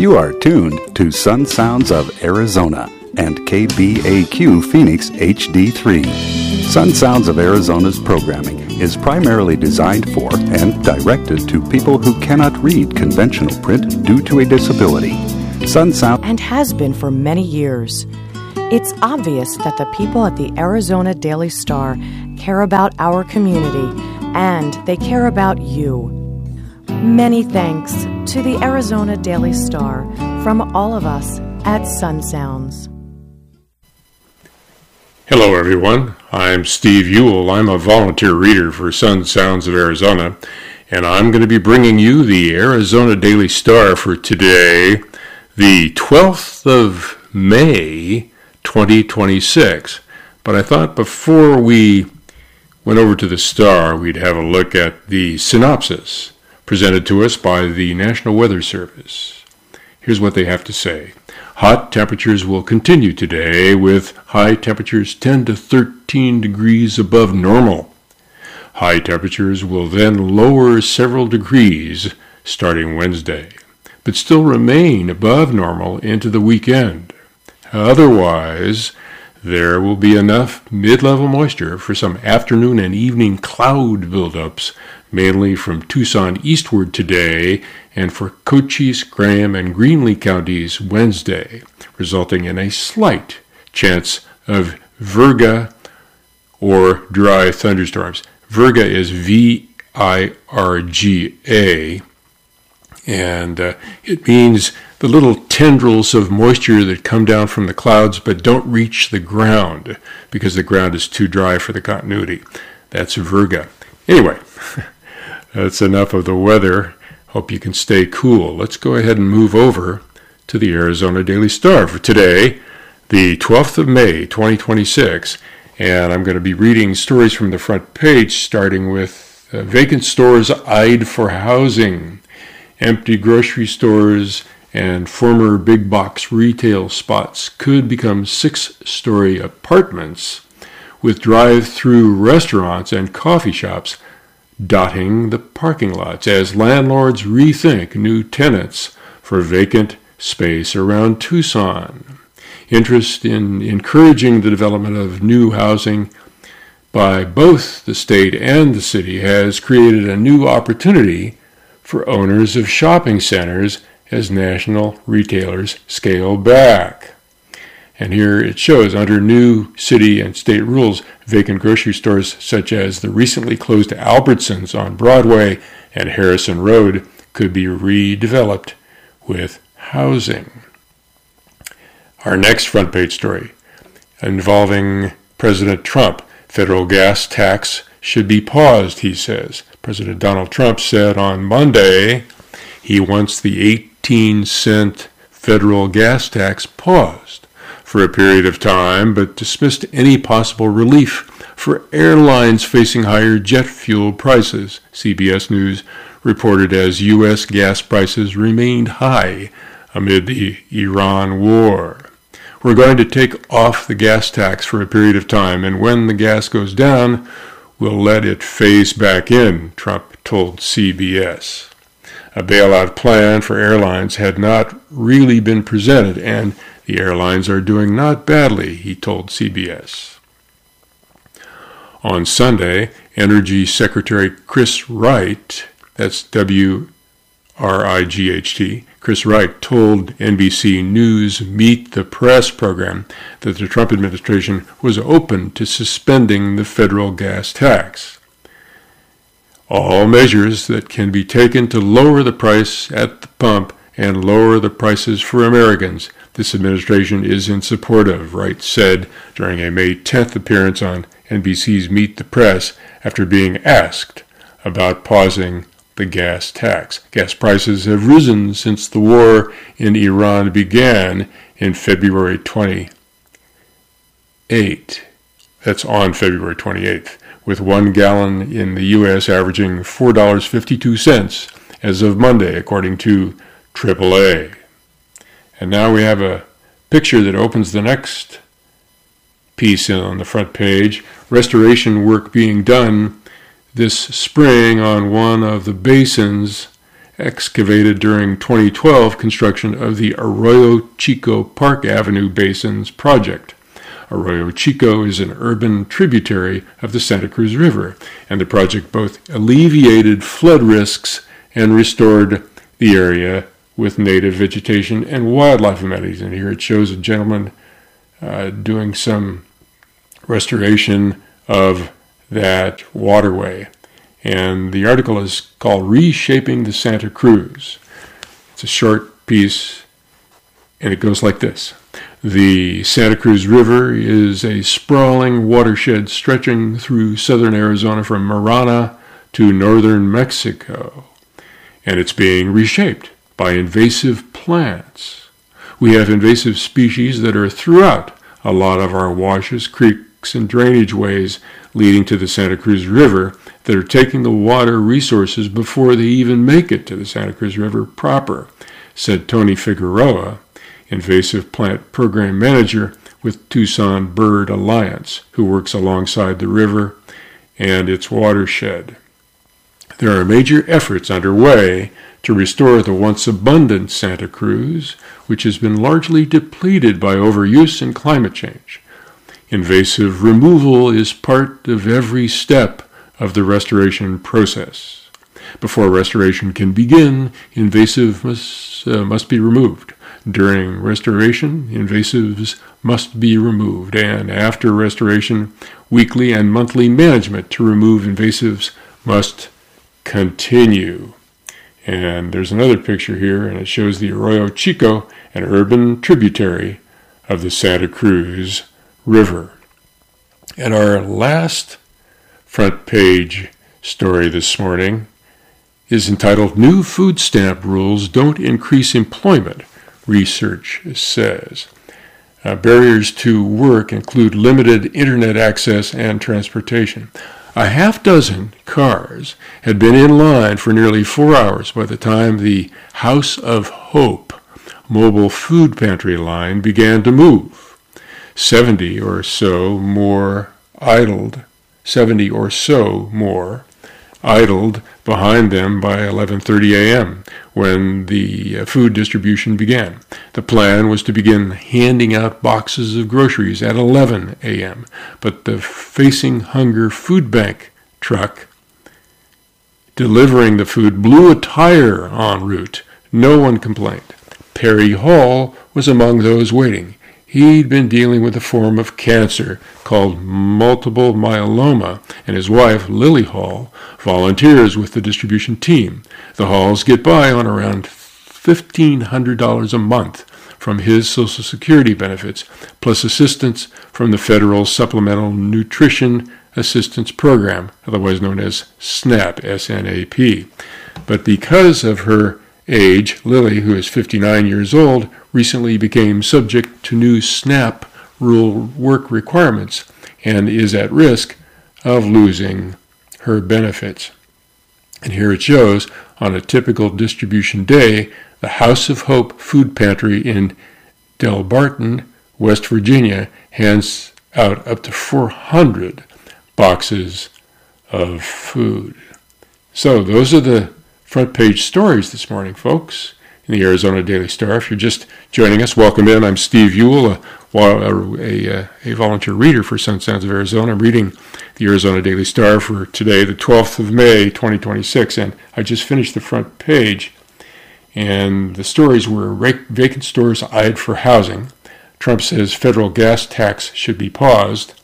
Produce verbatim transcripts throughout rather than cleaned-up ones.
You are tuned to Sun Sounds of Arizona and K B A Q Phoenix H D three. Sun Sounds of Arizona's programming is primarily designed for and directed to people who cannot read conventional print due to a disability. Sun Sound and has been for many years. It's obvious that the people at the Arizona Daily Star care about our community, and they care about you. Many thanks to the Arizona Daily Star from all of us at Sun Sounds. Hello everyone, I'm Steve Ewell. I'm a volunteer reader for Sun Sounds of Arizona, and I'm going to be bringing you the Arizona Daily Star for today, the twelfth of May, twenty twenty-six. But I thought before we went over to the Star, we'd have a look at the synopsis presented to us by the National Weather Service. Here's what they have to say. Hot temperatures will continue today with high temperatures ten to thirteen degrees above normal. High temperatures will then lower several degrees starting Wednesday, but still remain above normal into the weekend. Otherwise, there will be enough mid-level moisture for some afternoon and evening cloud buildups, mainly from Tucson eastward today, and for Cochise, Graham, and Greenlee counties Wednesday, resulting in a slight chance of virga or dry thunderstorms. Virga is V I R G A, and uh, it means the little tendrils of moisture that come down from the clouds but don't reach the ground because the ground is too dry for the continuity. That's virga. Anyway, that's enough of the weather. Hope you can stay cool. Let's go ahead and move over to the Arizona Daily Star for today, the twelfth of May, twenty twenty-six. And I'm going to be reading stories from the front page, starting with uh, vacant stores eyed for housing, empty grocery stores, and former big box retail spots could become six-story apartments with drive-through restaurants and coffee shops dotting the parking lots as landlords rethink new tenants for vacant space around Tucson. Interest in encouraging the development of new housing by both the state and the city has created a new opportunity for owners of shopping centers as national retailers scale back. And here it shows, under new city and state rules, vacant grocery stores such as the recently closed Albertsons on Broadway and Harrison Road could be redeveloped with housing. Our next front page story involving President Trump. Federal gas tax should be paused, he says. President Donald Trump said on Monday he wants the eighteen cent federal gas tax paused for a period of time, but dismissed any possible relief for airlines facing higher jet fuel prices. C B S News reported as U S gas prices remained high amid the Iran war. We're going to take off the gas tax for a period of time, and when the gas goes down, we'll let it phase back in, Trump told C B S. A bailout plan for airlines had not really been presented, and the airlines are doing not badly, he told C B S. On Sunday, Energy Secretary Chris Wright, that's W R I G H T, Chris Wright told N B C News Meet the Press program that the Trump administration was open to suspending the federal gas tax. All measures that can be taken to lower the price at the pump and lower the prices for Americans, this administration is in support of, Wright said during a May tenth appearance on N B C's Meet the Press after being asked about pausing the gas tax. Gas prices have risen since the war in Iran began in February twenty-eighth. That's on February twenty-eighth, with one gallon in the U S averaging four dollars and fifty-two cents as of Monday, according to triple A. And now we have a picture that opens the next piece on the front page. Restoration work being done this spring on one of the basins excavated during twenty twelve construction of the Arroyo Chico Park Avenue Basins project. Arroyo Chico is an urban tributary of the Santa Cruz River, and the project both alleviated flood risks and restored the area with native vegetation and wildlife amenities. And here it shows a gentleman uh, doing some restoration of that waterway. And the article is called Reshaping the Santa Cruz. It's a short piece, and it goes like this. The Santa Cruz River is a sprawling watershed stretching through southern Arizona from Marana to northern Mexico, and it's being reshaped by invasive plants. We have invasive species that are throughout a lot of our washes, creeks, and drainage ways leading to the Santa Cruz River that are taking the water resources before they even make it to the Santa Cruz River proper, said Tony Figueroa, invasive plant program manager with Tucson Bird Alliance, who works alongside the river and its watershed. There are major efforts underway to restore the once abundant Santa Cruz, which has been largely depleted by overuse and climate change. Invasive removal is part of every step of the restoration process. Before restoration can begin, invasive must, uh, must be removed. During restoration, invasives must be removed, and after restoration, weekly and monthly management to remove invasives must continue. And there's another picture here, and it shows the Arroyo Chico, an urban tributary of the Santa Cruz River. And our last front page story this morning is entitled New Food Stamp Rules Don't Increase Employment, research says. Uh, barriers to work include limited internet access and transportation. A half dozen cars had been in line for nearly four hours by the time the House of Hope mobile food pantry line began to move. Seventy or so more idled, seventy or so more idled behind them by eleven thirty a.m. when the uh, food distribution began. The plan was to begin handing out boxes of groceries at eleven a.m., but the Facing Hunger food bank truck delivering the food blew a tire en route. No one complained. Perry Hall was among those waiting. He'd been dealing with a form of cancer called multiple myeloma, and his wife, Lily Hall, volunteers with the distribution team. The Halls get by on around fifteen hundred dollars a month from his Social Security benefits, plus assistance from the Federal Supplemental Nutrition Assistance Program, otherwise known as SNAP, S N A P. But because of her age, Lily, who is fifty-nine years old, recently became subject to new SNAP rule work requirements and is at risk of losing her benefits. And here it shows, on a typical distribution day, the House of Hope food pantry in Delbarton, West Virginia, hands out up to four hundred boxes of food. So those are the front page stories this morning, folks, in the Arizona Daily Star. If you're just joining us, welcome in. I'm Steve Ewell, a, a, a volunteer reader for Sun Sounds of Arizona. I'm reading the Arizona Daily Star for today, the twelfth of May, twenty twenty-six, and I just finished the front page, and the stories were vacant stores eyed for housing. Trump says federal gas tax should be paused,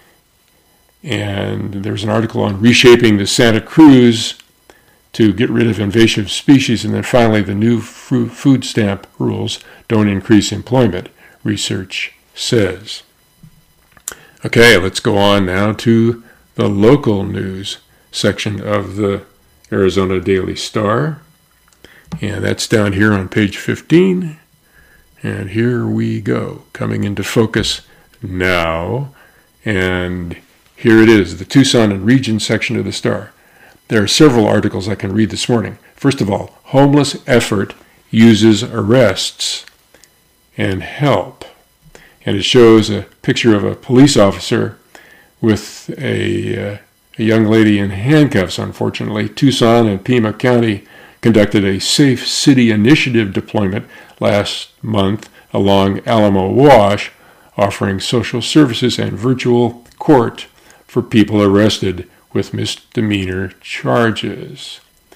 and there's an article on reshaping the Santa Cruz to get rid of invasive species, and then finally the new food stamp rules don't increase employment, research says. Okay, let's go on now to the local news section of the Arizona Daily Star, and that's down here on page fifteen, and here we go, coming into focus now, and here it is, the Tucson and region section of the Star. There are several articles I can read this morning. First of all, homeless effort uses arrests and help. And it shows a picture of a police officer with a, uh, a young lady in handcuffs, unfortunately. Tucson and Pima County conducted a Safe City Initiative deployment last month along Alamo Wash, offering social services and virtual court for people arrested with misdemeanor charges.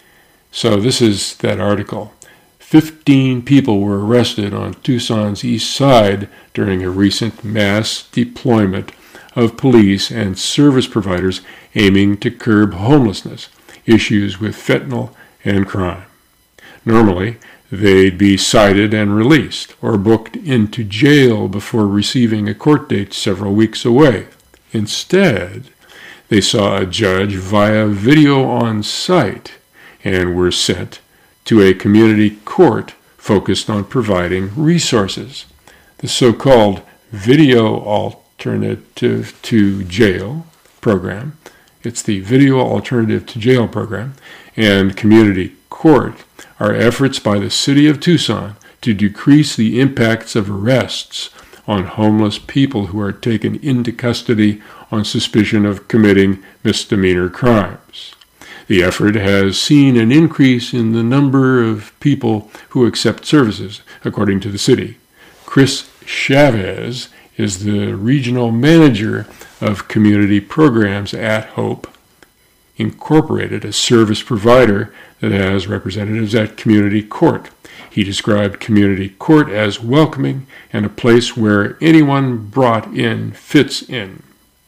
So this is that article. Fifteen people were arrested on Tucson's east side during a recent mass deployment of police and service providers aiming to curb homelessness, issues with fentanyl and crime. Normally, they'd be cited and released or booked into jail before receiving a court date several weeks away. Instead, they saw a judge via video on site and were sent to a community court focused on providing resources. The so-called Video Alternative to Jail program, it's the Video Alternative to Jail program, and community court are efforts by the city of Tucson to decrease the impacts of arrests on homeless people who are taken into custody on suspicion of committing misdemeanor crimes. The effort has seen an increase in the number of people who accept services, according to the city. Chris Chavez is the regional manager of community programs at Hope Incorporated, a service provider that has representatives at community court. He described community court as welcoming and a place where anyone brought in fits in.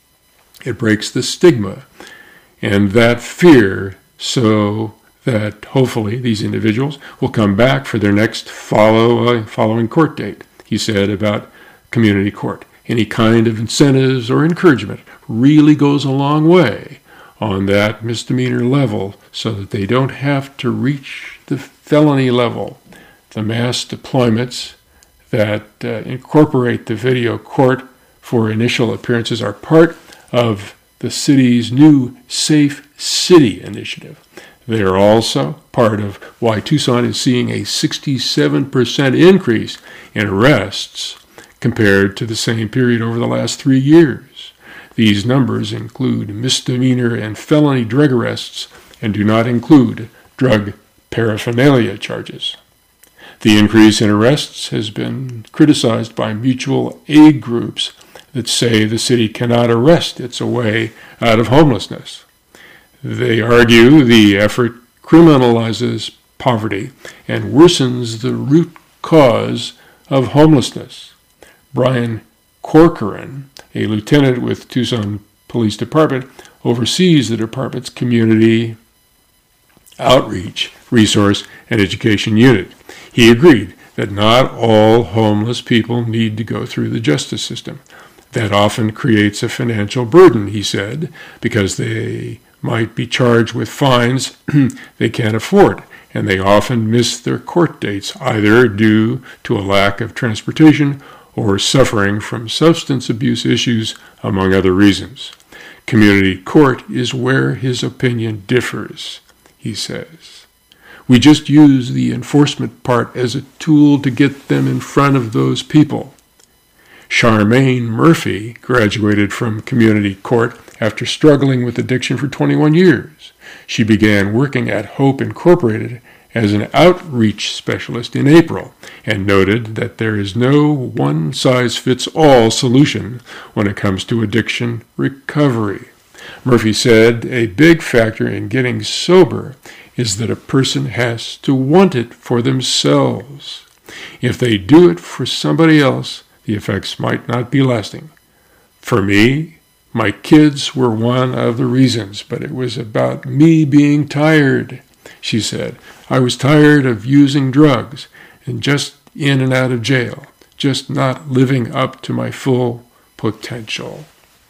It breaks the stigma and that fear so that hopefully these individuals will come back for their next follow, uh, following court date, he said about community court. Any kind of incentives or encouragement really goes a long way on that misdemeanor level so that they don't have to reach the felony level. The mass deployments that uh, incorporate the video court for initial appearances are part of the city's new Safe City initiative. They are also part of why Tucson is seeing a sixty-seven percent increase in arrests compared to the same period over the last three years. These numbers include misdemeanor and felony drug arrests and do not include drug paraphernalia charges. The increase in arrests has been criticized by mutual aid groups that say the city cannot arrest its way out of homelessness. They argue the effort criminalizes poverty and worsens the root cause of homelessness. Brian Corcoran, a lieutenant with Tucson Police Department, oversees the department's community outreach, resource, and education unit. He agreed that not all homeless people need to go through the justice system. That often creates a financial burden, he said, because they might be charged with fines they can't afford, and they often miss their court dates, either due to a lack of transportation or suffering from substance abuse issues, among other reasons. Community court is where his opinion differs, he says. We just use the enforcement part as a tool to get them in front of those people. Charmaine Murphy graduated from community court after struggling with addiction for twenty-one years. She began working at Hope Incorporated as an outreach specialist in April and noted that there is no one-size-fits-all solution when it comes to addiction recovery. Murphy said a big factor in getting sober is that a person has to want it for themselves. If they do it for somebody else, the effects might not be lasting. For me, my kids were one of the reasons, but it was about me being tired, she said. I was tired of using drugs and just in and out of jail, just not living up to my full potential.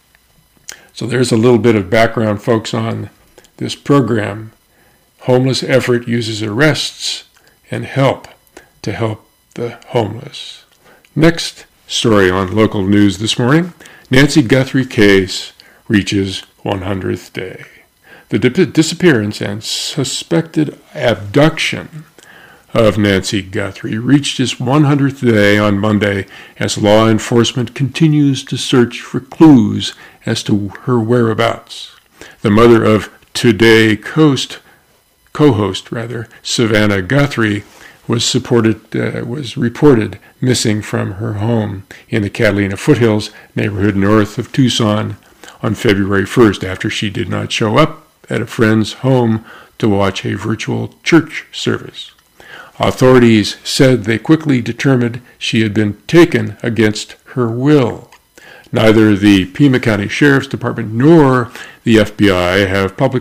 So there's a little bit of background, folks, on this program. Homeless Effort uses arrests and help to help the homeless. Next story on local news this morning, Nancy Guthrie case reaches one hundredth day. The di- disappearance and suspected abduction of Nancy Guthrie reached its one hundredth day on Monday as law enforcement continues to search for clues as to her whereabouts. The mother of Today Coast co-host rather, Savannah Guthrie, was supported uh, was reported missing from her home in the Catalina Foothills neighborhood north of Tucson on February first after she did not show up at a friend's home to watch a virtual church service. Authorities said they quickly determined she had been taken against her will. Neither the Pima County Sheriff's Department nor the F B I have publicly